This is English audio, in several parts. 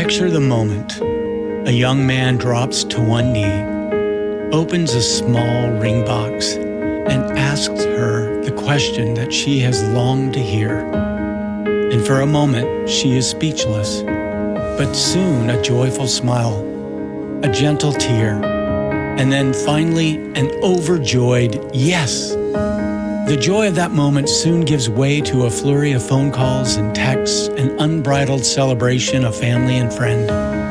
Picture the moment. A young man drops to one knee, opens a small ring box, and asks her the question that she has longed to hear. And for a moment, she is speechless. But soon a joyful smile, a gentle tear, and then finally an overjoyed yes. The joy of that moment soon gives way to a flurry of phone calls and texts, an unbridled celebration of family and friend.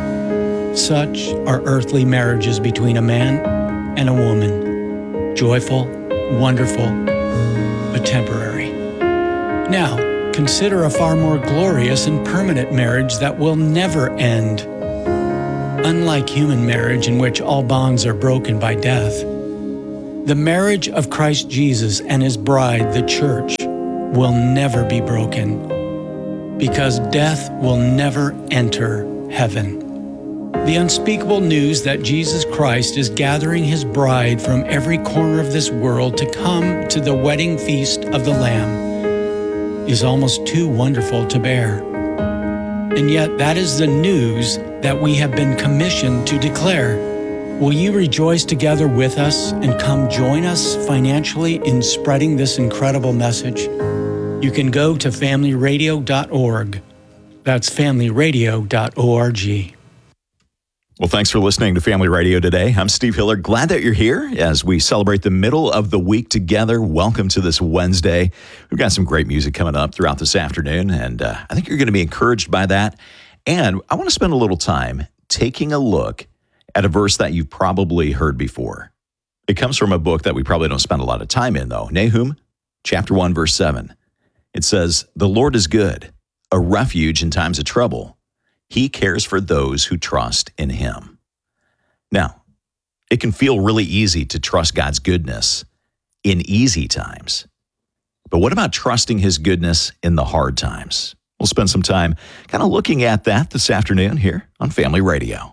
Such are earthly marriages between a man and a woman. Joyful, wonderful, but temporary. Now, consider a far more glorious and permanent marriage that will never end. Unlike human marriage, in which all bonds are broken by death, the marriage of Christ Jesus and His bride, the church, will never be broken, because death will never enter heaven. The unspeakable news that Jesus Christ is gathering His bride from every corner of this world to come to the wedding feast of the Lamb is almost too wonderful to bear. And yet that is the news that we have been commissioned to declare. Will you rejoice together with us and come join us financially in spreading this incredible message? You can go to familyradio.org. That's familyradio.org. Well, thanks for listening to Family Radio today. I'm Steve Hiller. Glad that you're here as we celebrate the middle of the week together. Welcome to this Wednesday. We've got some great music coming up throughout this afternoon, and I think you're going to be encouraged by that. And I want to spend a little time taking a look at a verse that you've probably heard before. It comes from a book that we probably don't spend a lot of time in, though. Nahum, chapter 1, verse 7. It says, "The Lord is good, a refuge in times of trouble. He cares for those who trust in Him." Now, it can feel really easy to trust God's goodness in easy times. But what about trusting His goodness in the hard times? We'll spend some time kind of looking at that this afternoon here on Family Radio.